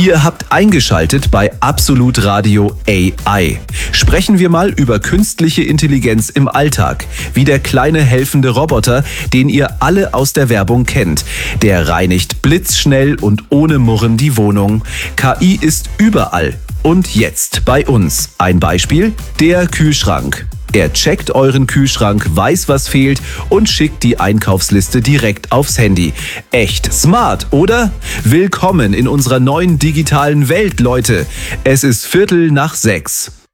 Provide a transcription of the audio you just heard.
Ihr habt eingeschaltet bei Absolut Radio AI. Sprechen wir mal über künstliche Intelligenz im Alltag, wie der kleine helfende Roboter, den ihr alle aus der Werbung kennt. Der reinigt blitzschnell und ohne Murren die Wohnung. KI ist überall. Und jetzt bei uns ein Beispiel: der Kühlschrank. Er checkt euren Kühlschrank, weiß, was fehlt und schickt die Einkaufsliste direkt aufs Handy. Echt smart, oder? Willkommen in unserer neuen digitalen Welt, Leute. Es ist 5:45.